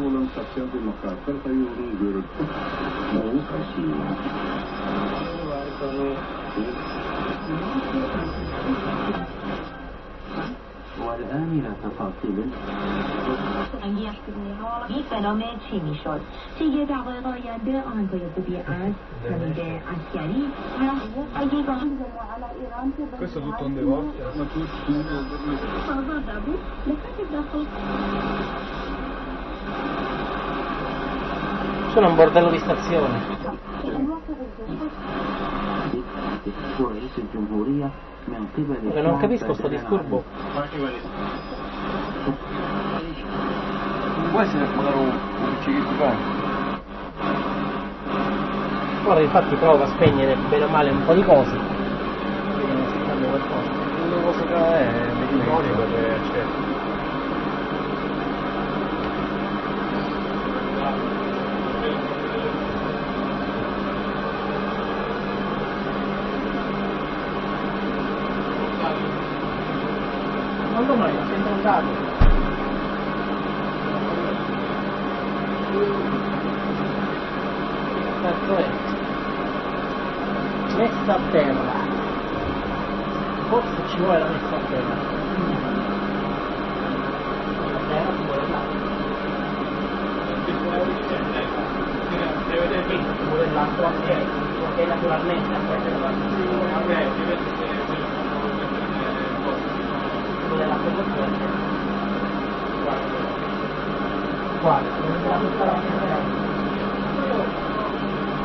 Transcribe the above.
olan sosyal-demokratlar sayılığını görüp onu taşıyın. والآن إلى تفاصيل یک به نام چی میشد؟ طی دقایق آینده آهنگای خوبی از تولید عسکری Questo tutto un devoto? Ma tutti Sono un bordello di stazione. رئيس الجمهورية من قبل Perché non capisco sto disturbo. non può essere magari un cicchito cane. Ora infatti provo a spegnere bene o male un po' di cose. Vediamo se cambia qualcosa. L'unica cosa che è meccanica per certo. Non lo mai, sembra un dato. Cazzo è? Messa a terra. Forse ci vuole la messa a terra. La terra ci vuole là. Ci vuole l'acqua che naturalmente a prendere la guarda,